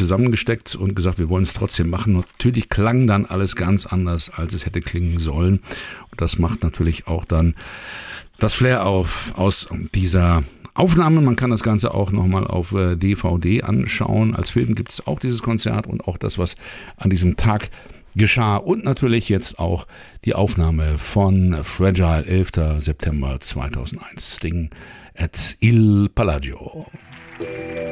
zusammengesteckt und gesagt, wir wollen es trotzdem machen. Natürlich klang dann alles ganz anders, als es hätte klingen sollen. Und das macht natürlich auch dann das Flair aus dieser Aufnahme. Man kann das Ganze auch nochmal auf DVD anschauen. Als Film gibt es auch dieses Konzert und auch das, was an diesem Tag geschah. Und natürlich jetzt auch die Aufnahme von Fragile, 11. September 2001. Sting at Il Palagio.